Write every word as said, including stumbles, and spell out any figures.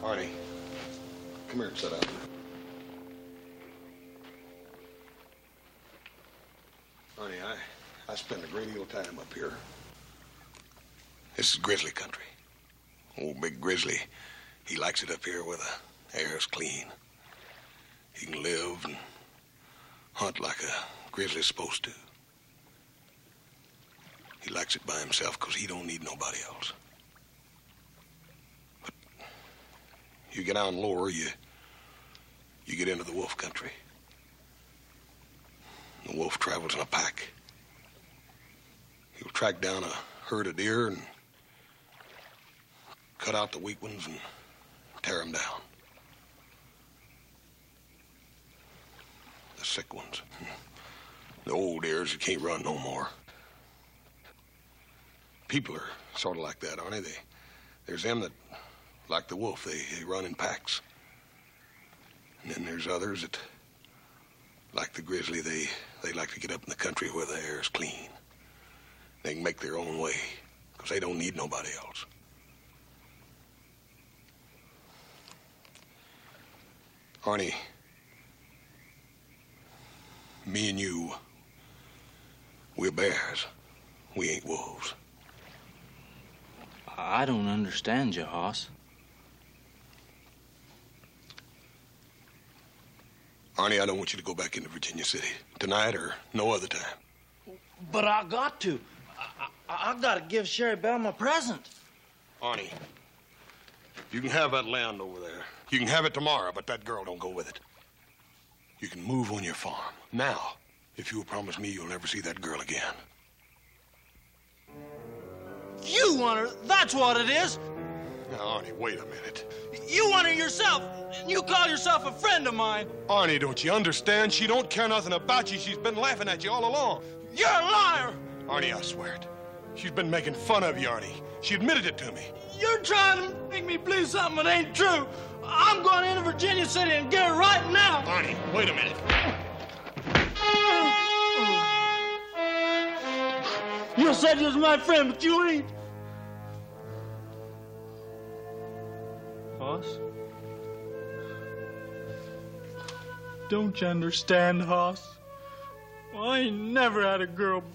Arnie, come here and sit down. Arnie, I, I spend a great deal of time up here. This is grizzly country. Old Big Grizzly, he likes it up here where the air is clean. He can live and hunt like a grizzly's supposed to. He likes it by himself because he don't need nobody else. But you get down lower, you you get into the wolf country. The wolf travels in a pack. He'll track down a herd of deer and cut out the weak ones and tear them down. The sick ones. The old deers that can't run no more. People are sort of like that, aren't they? they there's them that, like the wolf, they, they run in packs. And then there's others that, like the grizzly, they, they like to get up in the country where the air is clean. They can make their own way, because they don't need nobody else. Arnie, me and you, we're bears. We ain't wolves. I don't understand you, Hoss. Arnie, I don't want you to go back into Virginia City tonight or no other time. But I got to. I, I, I got to give Sherry Belle my present. Arnie, you can have that land over there. You can have it tomorrow, but that girl don't go with it. You can move on your farm. Now, if you'll promise me you'll never see that girl again. You want her, that's what it is. Now, Arnie, wait a minute. You want her yourself, and you call yourself a friend of mine. Arnie, don't you understand? She don't care nothing about you. She's been laughing at you all along. You're a liar. Arnie, I swear it. She's been making fun of you, Arnie. She admitted it to me. You're trying to make me believe something that ain't true. I'm going into Virginia City and get her right now. Arnie, wait a minute. You said you was my friend, but you ain't. Hoss? Don't you understand, Hoss? Well, I ain't never had a girl